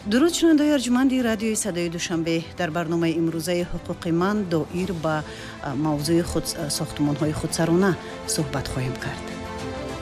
дуруд шунавандаи арҷуманди радиои садои душанбе, дар барномаи имрӯзаи ҳуқуқи ман доир ба мавзӯи сохтмонҳои худсарона суҳбат хоҳем кард.